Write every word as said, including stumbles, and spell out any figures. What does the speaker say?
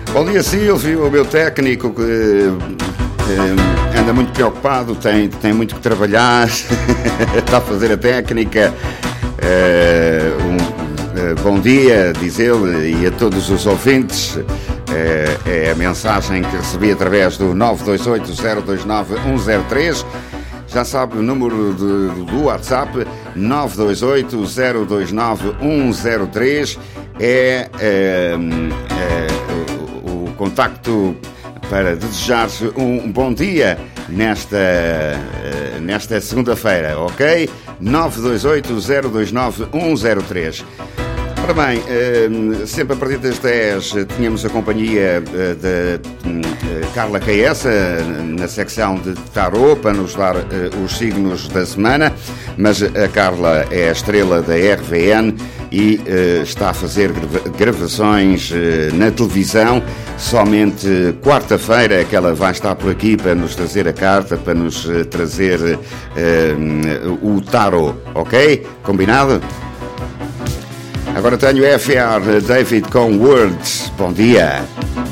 Bom dia, Silvio, o meu técnico que eh, anda muito preocupado, tem, tem muito que trabalhar, está a fazer a técnica. Eh, um, eh, bom dia, diz ele, e a todos os ouvintes. Eh, é a mensagem que recebi através do nove dois oito, zero dois nove, um zero três. Já sabe o número de, do WhatsApp, nove dois oito, zero dois nove, um zero três. É, é, é o contacto para desejar um bom dia nesta, nesta segunda-feira, ok? nove dois oito, zero dois nove, um zero três. Ora bem, sempre a partir das dez tínhamos a companhia de Carla Caessa na secção de Tarot para nos dar os signos da semana, mas a Carla é a estrela da R V N e está a fazer gravações na televisão. Somente quarta-feira é que ela vai estar por aqui para nos trazer a carta, para nos trazer o Tarot, ok? Combinado? Agora tenho F R David com Words. Bom dia.